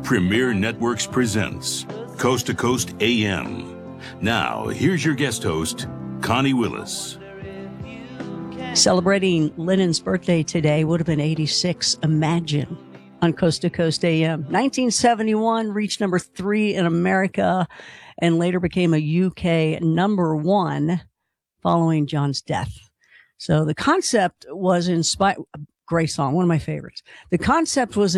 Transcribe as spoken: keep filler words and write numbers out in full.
Premier Networks presents Coast to Coast A M. Now, here's your guest host, Connie Willis. Celebrating Lennon's birthday today would have been eighty-six. Imagine on Coast to Coast A M. nineteen seventy-one reached number three in America and later became a U K number one following John's death. So the concept was inspired. Great song, one of my favorites. The concept was